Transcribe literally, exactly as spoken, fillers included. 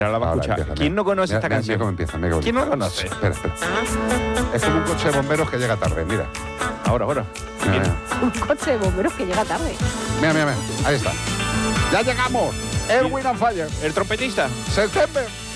Ahora la va a Ahora escuchar. empieza, ¿Quién mira. no conoce Mira, esta mira, canción? Mira cómo empieza, mira cómo ¿Quién no la empieza. conoce? Espera, espera. Es como un coche de bomberos que llega tarde, mira. Ahora, ahora. Mira, Bien. mira. Un coche de bomberos que llega tarde. Mira, mira, mira. Ahí está. ¡Ya llegamos! Erwin and Fire. El trompetista. September.